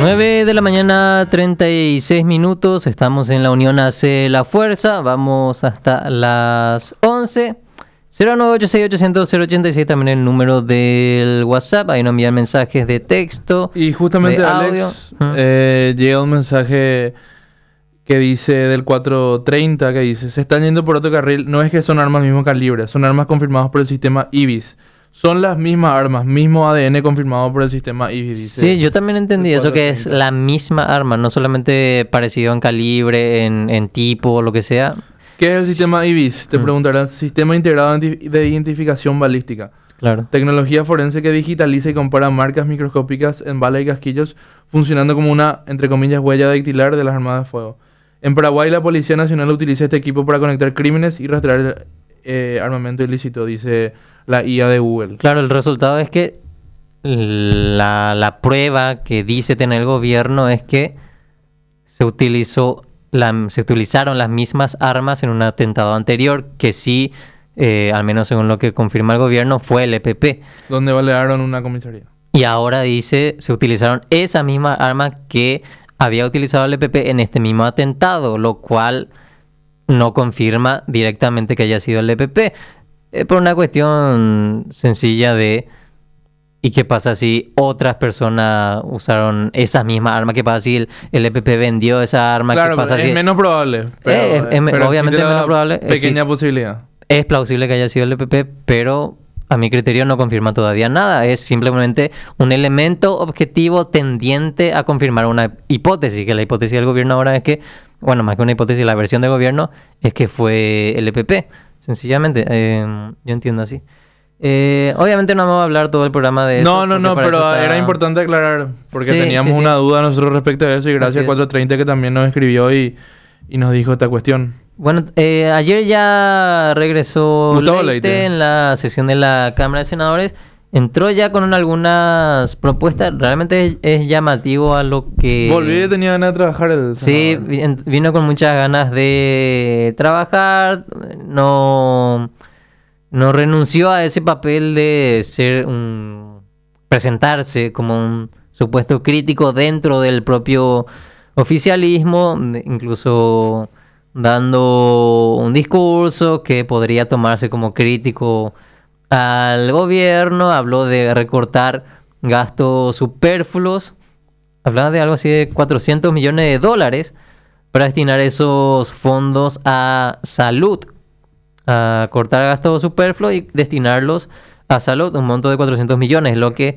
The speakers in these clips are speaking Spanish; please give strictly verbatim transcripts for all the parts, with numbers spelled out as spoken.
nueve de la mañana, treinta y seis minutos. Estamos en la Unión Hace la Fuerza. Vamos hasta las once. cero nueve ocho seis ochocientos cero ochenta y seis, también el número del WhatsApp. Ahí nos envían mensajes de texto. Y justamente, de audio. Alex, ¿Mm? eh, llega un mensaje que dice del cuatro treinta, que dice: se están yendo por otro carril. No es que son armas mismo calibre, son armas confirmadas por el sistema I B I S. Son las mismas armas, mismo A D N confirmado por el sistema I B I S. Dice, sí, yo también entendí eso, que es la misma arma, no solamente parecido en calibre, en, en tipo, lo que sea. ¿Qué es el sistema I B I S? Te Mm. preguntarán. Sistema Integrado de Identificación Balística. Claro. Tecnología forense que digitaliza y compara marcas microscópicas en balas y casquillos, funcionando como una, entre comillas, huella dactilar de las armas de fuego. En Paraguay, la Policía Nacional utiliza este equipo para conectar crímenes y rastrear eh, armamento ilícito, dice la I A de Google. Claro, el resultado es que la, la prueba que dice tener el gobierno es que se utilizó la, se utilizaron las mismas armas en un atentado anterior, que sí, eh, al menos según lo que confirma el gobierno, fue el E P P. Donde balearon una comisaría. Y ahora dice, se utilizaron esa misma arma que había utilizado el E P P en este mismo atentado, lo cual no confirma directamente que haya sido el E P P. Eh, por una cuestión sencilla de... ¿Y qué pasa si otras personas usaron esa misma arma? ¿Qué pasa si el, el E P P vendió esa arma? Claro, ¿Qué pasa es si... menos probable. Pero, Eh, es- es me- pero obviamente existe es menos la probable. Eh, Pequeña sí. posibilidad. Es plausible que haya sido el E P P, pero a mi criterio no confirma todavía nada. Es simplemente un elemento objetivo tendiente a confirmar una hipótesis, que la hipótesis del gobierno ahora es que, bueno, más que una hipótesis, la versión del gobierno es que fue el E P P. Sencillamente, eh, yo entiendo así. Eh, obviamente no vamos a hablar todo el programa de No, eso. no, porque no, para pero eso está- era importante aclarar, porque Sí, teníamos sí, una sí. duda nosotros respecto a eso, y Así gracias es. a cuatro treinta que también nos escribió y, y nos dijo esta cuestión. Bueno, eh, ayer ya regresó Gustavo Leite Leite. en la sesión de la Cámara de Senadores. Entró ya con algunas propuestas. Realmente es, es llamativo a lo que... Volví y tenía ganas de trabajar el Sí, senador. vi- vino con muchas ganas de trabajar. No, no renunció a ese papel de ser un... presentarse como un supuesto crítico dentro del propio oficialismo, de- incluso dando un discurso que podría tomarse como crítico al gobierno. Habló de recortar gastos superfluos. Hablaba de algo así de cuatrocientos millones de dólares para destinar esos fondos a salud, a cortar gastos superfluos y destinarlos a salud, un monto de cuatrocientos millones, lo que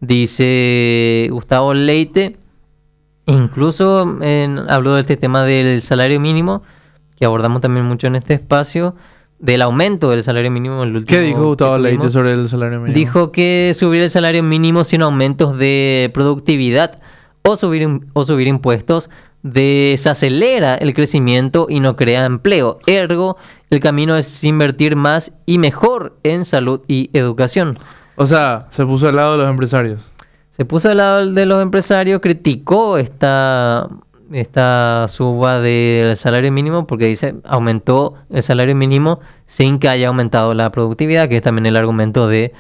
dice Gustavo Leite. Incluso en, habló de este tema del salario mínimo, que abordamos también mucho en este espacio, del aumento del salario mínimo. El último ¿Qué dijo Gustavo que Leite tuvimos. sobre el salario mínimo? Dijo que subir el salario mínimo sin aumentos de productividad o subir, im- o subir impuestos desacelera el crecimiento y no crea empleo. Ergo, el camino es invertir más y mejor en salud y educación. O sea, se puso al lado de los empresarios. Se puso al lado de los empresarios, criticó esta, esta suba del salario mínimo porque dice aumentó el salario mínimo sin que haya aumentado la productividad, que es también el argumento de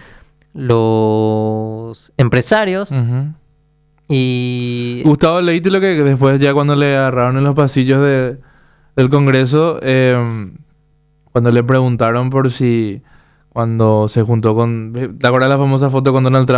los empresarios. Ujú. Y Gustavo Leite, lo que después ya cuando le agarraron en los pasillos de, del Congreso, eh, cuando le preguntaron por si cuando se juntó con... ¿Te acuerdas la famosa foto con Donald Trump?